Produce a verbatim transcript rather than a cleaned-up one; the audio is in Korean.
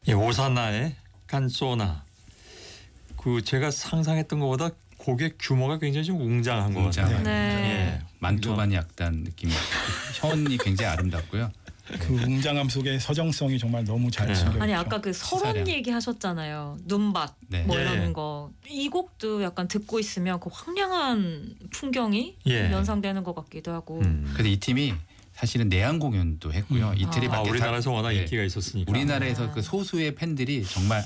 예, 오사나의 깐소나. 그 제가 상상했던 것보다 곡의 규모가 굉장히 좀 웅장한 것 같아요. 네. 예. 만투반 약단 느낌이 현이 굉장히 아름답고요. 그 웅장함 속에 서정성이 정말 너무 잘 네. 숨겨 아니 있죠. 아까 그 설원 시사량. 얘기 하셨잖아요. 눈밭 네. 뭐 예. 이런 거. 이 곡도 약간 듣고 있으면 그 황량한 풍경이 예. 연상되는 것 같기도 하고. 음. 근데 이 팀이 사실은 내한 공연도 했고요. 음. 이태리 아. 아, 밖에 우리나라에서 워낙 예. 인기가 있었으니까. 우리나라에서 아. 그 소수의 팬들이 정말